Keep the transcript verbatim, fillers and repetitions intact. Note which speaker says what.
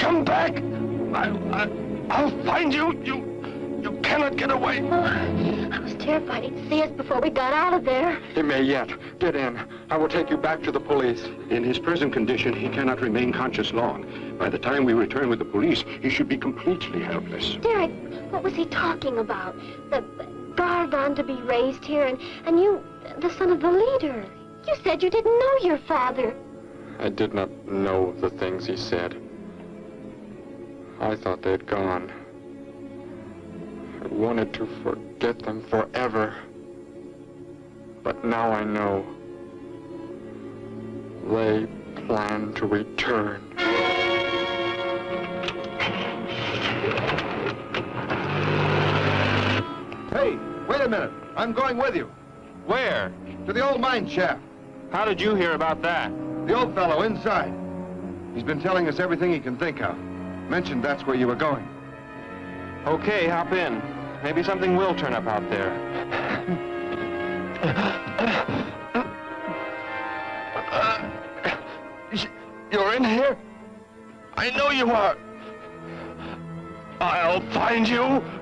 Speaker 1: come back. I, I, I'll find you. You, you cannot get away.
Speaker 2: Oh, I was terrified he'd see us before we got out of there.
Speaker 3: He may yet. Get in. I will take you back to the police.
Speaker 4: In his present condition, he cannot remain conscious long. By the time we return with the police, he should be completely helpless.
Speaker 2: Derek, what was he talking about? The Gargon to be raised here, and, and you, the son of the leader. You said you didn't know your father.
Speaker 3: I did not know the things he said. I thought they'd gone. I wanted to forget them forever. But now I know. They plan to return.
Speaker 5: Hey, wait a minute. I'm going with you.
Speaker 6: Where?
Speaker 5: To the old mine shaft.
Speaker 6: How did you hear about that?
Speaker 5: The old fellow inside. He's been telling us everything he can think of. Mentioned that's where you were going.
Speaker 6: Okay, hop in. Maybe something will turn up out there.
Speaker 1: You're in here? I know you are. I'll find you.